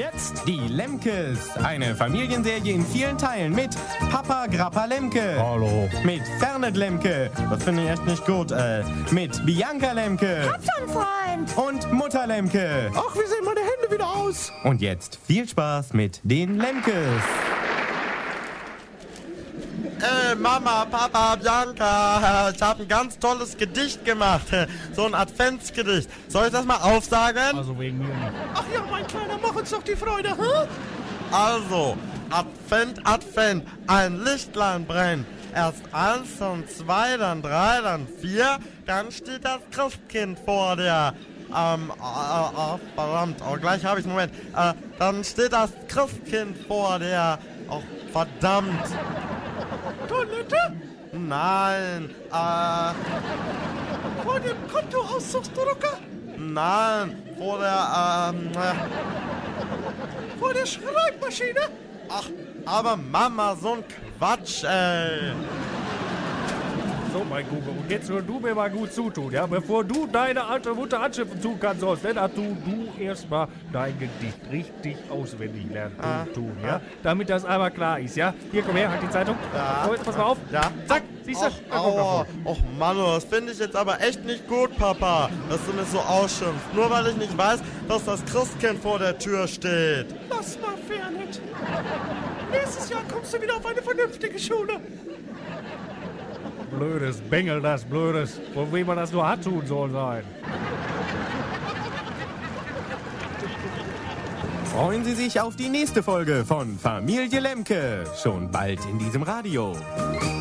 jetzt die Lemkes. Eine Familienserie in vielen Teilen mit Papa Grappa Lemke. Hallo. Mit Fernet Lemke. Das finde ich echt nicht gut. Mit Bianca Lemke. Hab schon einen Freund. Und Mutter Lemke. Ach, wie sehen meine Hände wieder aus? Und jetzt viel Spaß mit den Lemkes. Mama, Papa, Bianca, ich habe ein ganz tolles Gedicht gemacht. So ein Adventsgedicht. Soll ich das mal aufsagen? Also wegen mir nicht. Ach ja, mein Kleiner, mach uns doch die Freude, hä? Also, Advent, Advent, ein Lichtlein brennt. Erst 1 und 2, dann 3, dann 4, dann steht das Christkind vor dir. Verdammt, gleich habe ich einen Moment. Dann steht das Christkind vor dir. Oh, verdammt. Toilette? Nein, Vor dem Kontoauszugsdrucker? nein, vor der, Vor der Schreibmaschine? ach, aber Mama, so ein Quatsch, ey. So, mein Junge, und jetzt hör du mir mal gut zutun, ja? Bevor du deine alte Mutter anschiffen tun kannst, sollst, dann hast du erstmal dein Gedicht richtig auswendig lernen tun, ja? Damit das einmal klar ist, ja? Hier, komm her, halt die Zeitung. Ja. So, jetzt pass mal auf. Ja. Zack, siehst du? Aua. Och, Manu, das finde ich jetzt aber echt nicht gut, Papa, dass du mich so ausschimpfst. Nur weil ich nicht weiß, dass das Christkind vor der Tür steht. Lass mal, Fernet. Nächstes Jahr kommst du wieder auf eine vernünftige Schule. Blödes Bengel, das Blödes. Von wem man das nur hat tun soll sein. Freuen Sie sich auf die nächste Folge von Familie Lemke. Schon bald in diesem Radio.